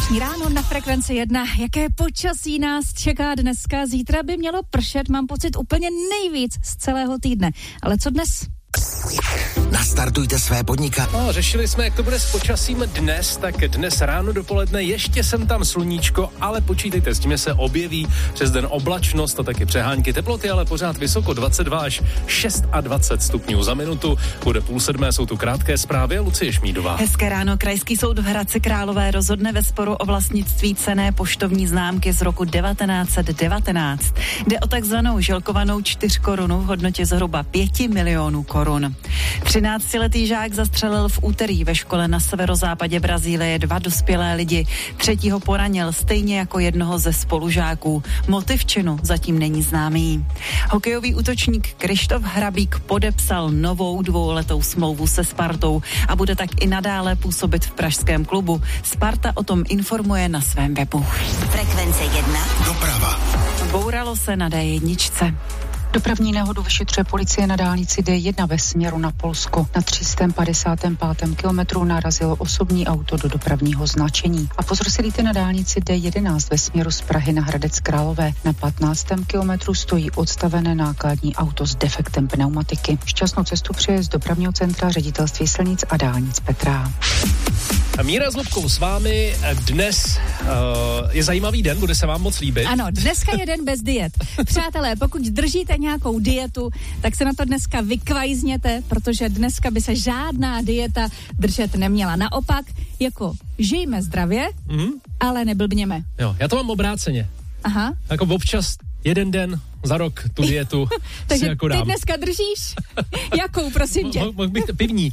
Páteční ráno na Frekvenci 1. Jaké počasí nás čeká dneska? Zítra by mělo pršet, mám pocit úplně nejvíc z celého týdne. Ale co dnes? Nastartujte své podnikání. No, řešili jsme, jak to bude s počasím dnes, tak dnes ráno dopoledne ještě sem tam sluníčko, ale počítejte s tím, že se objeví přes den oblačnost a taky přehánky, teploty, ale pořád vysoko 22 až 26 stupňů za minutu. Bude 6:30, jsou tu krátké zprávy a Lucie Šmídová. Hezké ráno, Krajský soud v Hradci Králové rozhodne ve sporu o vlastnictví cenné poštovní známky z roku 1919. Jde o takzvanou želkovanou 4korunu v hodnotě zhruba 5 milionů korun. 13letý žák zastřelil v úterý ve škole na severozápadě Brazílie 2 dospělé lidi. 3. poranil stejně jako jednoho ze spolužáků. Motiv činu zatím není známý. Hokejový útočník Krištof Hrabík podepsal novou 2letou smlouvu se Spartou a bude tak i nadále působit v pražském klubu. Sparta o tom informuje na svém webu. Frekvence 1. Doprava. Bouralo se na D1. Dopravní nehodu vyšetřuje policie na dálnici D1 ve směru na Polsko. Na 355. kilometru narazilo osobní auto do dopravního značení. A pozor si dejte na dálnici D11 ve směru z Prahy na Hradec Králové. Na 15. kilometru stojí odstavené nákladní auto s defektem pneumatiky. Šťastnou cestu přeje z dopravního centra Ředitelství silnic a dálnic Petra. Míra s Lubkou s vámi. Dnes je zajímavý den, bude se vám moc líbit. Ano, dneska je den bez diet. Přátelé, pokud držíte nějakou dietu, tak se na to dneska vykvajzněte, protože dneska by se žádná dieta držet neměla. Naopak, jako žijme zdravě, ale neblbněme. Jo, já to mám obráceně. Aha. Jako občas jeden den za rok tu dietu takže si jako dám. ty dneska držíš? Jakou, prosím tě? Mohl bych pivní.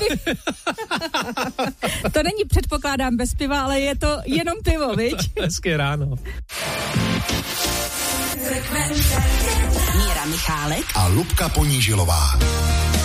To není, předpokládám, bez piva, ale je to jenom pivo, viď? Hezké ráno. Míra Michálek a Lubka Ponížilová.